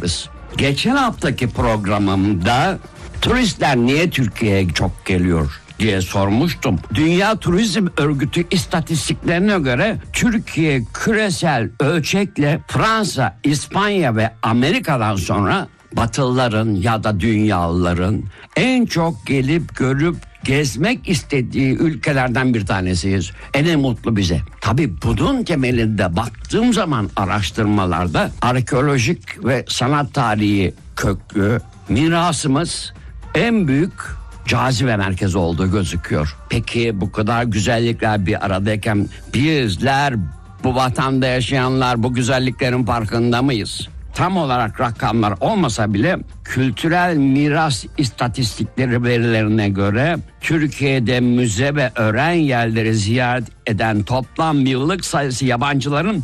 biz. Geçen haftaki programımda turistler niye Türkiye'ye çok geliyor diye sormuştum. Dünya Turizm Örgütü istatistiklerine göre Türkiye küresel ölçekle Fransa, İspanya ve Amerika'dan sonra Batılıların ya da dünyalıların en çok gelip görüp gezmek istediği ülkelerden bir tanesiyiz. En mutlu bize. Tabii bunun temelinde baktığım zaman araştırmalarda arkeolojik ve sanat tarihi köklü mirasımız en büyük cazibe merkezi olduğu gözüküyor. Peki bu kadar güzellikler bir aradayken bizler, bu vatanda yaşayanlar bu güzelliklerin farkında mıyız? Tam olarak rakamlar olmasa bile kültürel miras istatistikleri verilerine göre Türkiye'de müze ve öğren yerleri ziyaret eden toplam yıllık sayısı yabancıların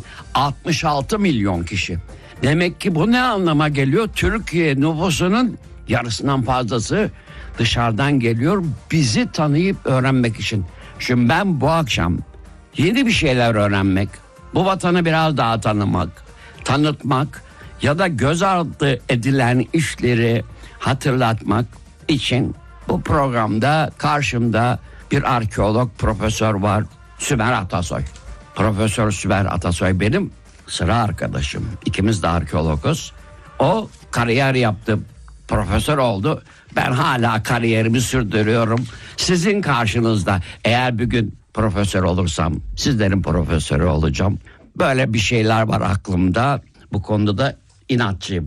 66 milyon kişi. Demek ki bu ne anlama geliyor? Türkiye nüfusunun yarısından fazlası dışarıdan geliyor bizi tanıyıp öğrenmek için. Şimdi ben bu akşam yeni bir şeyler öğrenmek, bu vatanı biraz daha tanımak, tanıtmak ya da göz ardı edilen işleri hatırlatmak için bu programda karşımda bir arkeolog profesör var, Sümer Atasoy. Profesör Sümer Atasoy benim sıra arkadaşım. İkimiz de arkeologuz. O kariyer yaptı, profesör oldu. Ben hala kariyerimi sürdürüyorum. Sizin karşınızda eğer bir gün profesör olursam sizlerin profesörü olacağım. Böyle bir şeyler var aklımda. Bu konuda da inatçıyım.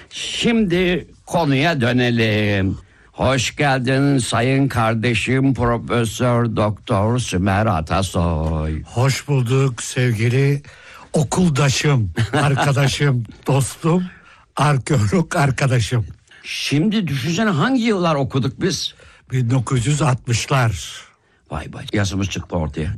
Şimdi konuya dönelim. Hoş geldin sayın kardeşim Profesör Doktor Sümer Atasoy. Hoş bulduk sevgili okuldaşım, arkadaşım, dostum, arkeolog arkadaşım. Şimdi düşünsene hangi yıllar okuduk biz? 1960'lar. Vay vay, yaşımız çıktı ortaya.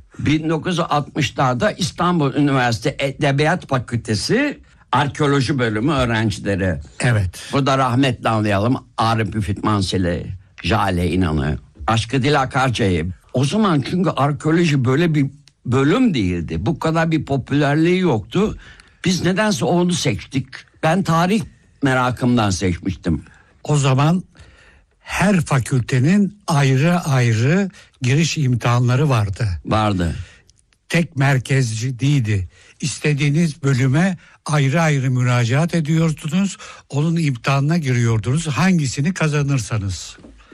1960'larda İstanbul Üniversitesi Edebiyat Fakültesi Arkeoloji Bölümü öğrencileri. Evet. Burada rahmetle anlayalım Arif Müfit Mansel'i, Jale İnan'ı, Aşkı Dil Akarca'yı. O zaman çünkü arkeoloji böyle bir bölüm değildi. Bu kadar bir popülerliği yoktu. Biz nedense onu seçtik. Ben tarih merakımdan seçmiştim. O zaman her fakültenin ayrı ayrı giriş imtihanları vardı. Vardı. Tek merkezci değildi. İstediğiniz bölüme ayrı ayrı müracaat ediyordunuz. Onun imtihanına giriyordunuz. Hangisini kazanırsanız.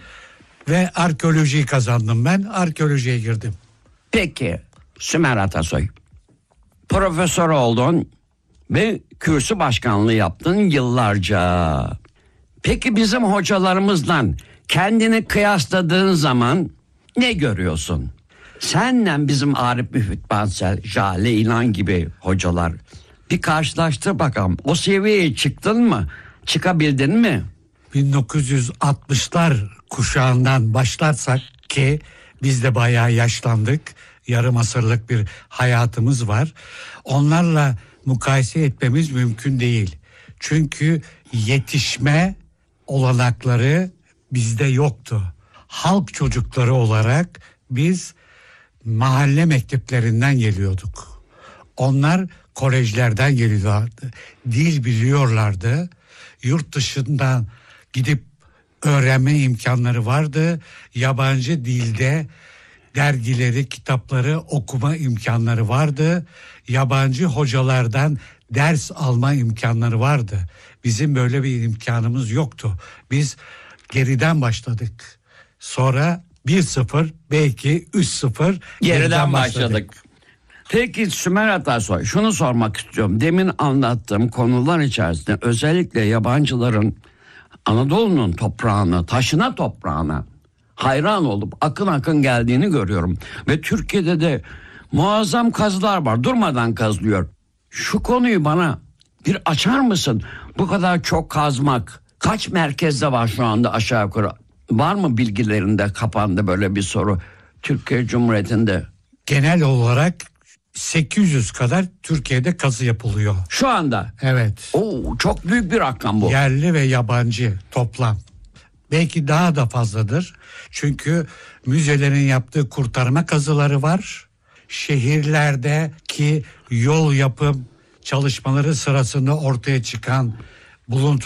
Ve arkeolojiyi kazandım ben. Arkeolojiye girdim. Peki Sümer Atasoy, profesör oldun ve kürsü başkanlığı yaptın yıllarca. Peki bizim hocalarımızla kendini kıyasladığın zaman ne görüyorsun? Senle bizim Arif Müfit Bansel, Jale İnan gibi hocalar bir karşılaştır bakalım. O seviyeye çıktın mı? Çıkabildin mi? 1960'lar kuşağından başlarsak ki biz de bayağı yaşlandık. Yarım asırlık bir hayatımız var. Onlarla mukayese etmemiz mümkün değil. Çünkü yetişme olanakları bizde yoktu. Halk çocukları olarak biz mahalle mekteplerinden geliyorduk. Onlar kolejlerden geliyorlardı. Dil biliyorlardı. Yurt dışından gidip öğrenme imkanları vardı. Yabancı dilde dergileri, kitapları okuma imkanları vardı. Yabancı hocalardan ders alma imkanları vardı. Bizim böyle bir imkanımız yoktu. Biz geriden başladık. Sonra 1-0, belki 3-0 geriden başladık. Peki Sümer Atasoy, şunu sormak istiyorum. Demin anlattığım konular içerisinde özellikle yabancıların Anadolu'nun toprağına, taşına toprağına hayran olup akın akın geldiğini görüyorum. Ve Türkiye'de de muazzam kazılar var. Durmadan kazılıyor. Şu konuyu bana bir açar mısın? Bu kadar çok kazmak kaç merkezde var şu anda aşağı yukarı? Var mı bilgilerinde kafanda böyle bir soru Türkiye Cumhuriyeti'nde? Genel olarak 800 kadar Türkiye'de kazı yapılıyor. Şu anda? Evet. Oo, çok büyük bir rakam bu. Yerli ve yabancı toplam. Belki daha da fazladır. Çünkü müzelerin yaptığı kurtarma kazıları var. Şehirlerdeki yol yapım çalışmaları sırasında ortaya çıkan buluntu